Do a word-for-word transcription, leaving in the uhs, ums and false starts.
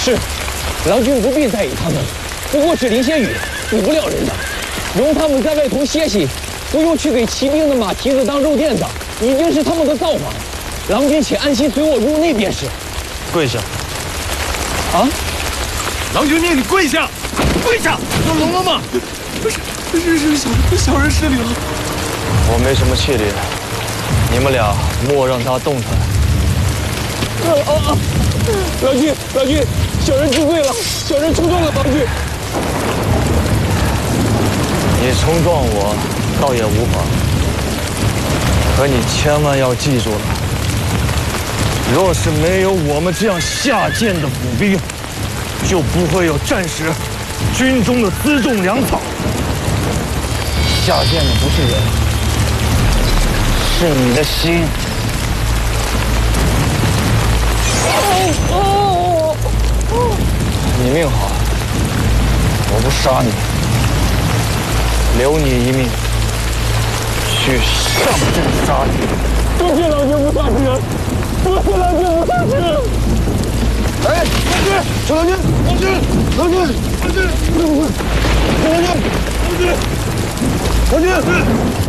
是，郎君不必在意他们，不过是淋些雨，死不了人的。容他们在外头歇息，不用去给骑兵的马蹄子当肉垫子，已经是他们的造化。郎君且安心随我入内便是。 跪下！ 啊！ 郎君命你跪下！跪下！有聋了吗？ 不是，是是小小人失礼了。 我没什么气力，你们俩莫让他动弹。 啊啊啊！郎君，郎君，小人知罪了，小人冲撞了郎君。 你冲撞我，倒也无妨。可你千万要记住了，若是没有我们这样下贱的府兵，就不会有战时军中的辎重粮草。下贱的不是人，是你的心。你命好，我不杀你，留你一命，去上阵杀敌。 多谢郎君不杀之恩，多谢郎君不杀之恩。 哎，郎君，小郎君，郎君，郎君，郎君，郎君，郎君，郎君，郎君。